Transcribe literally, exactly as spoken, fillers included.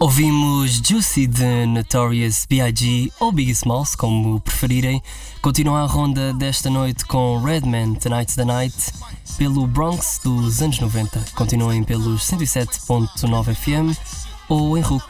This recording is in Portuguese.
Ouvimos Juicy de Notorious B I G ou Biggie Smalls, como preferirem. Continua a ronda desta noite com Redman, Tonight's the Night, pelo Bronx dos anos noventa. Continuem pelos cento e sete ponto nove F M ou em RUC